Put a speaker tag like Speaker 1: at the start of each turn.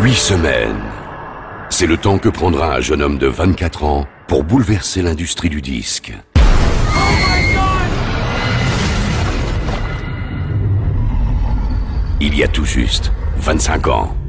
Speaker 1: 8 semaines. C'est le temps que prendra un jeune homme de 24 ans pour bouleverser l'industrie du disque. Il y a tout juste 25 ans.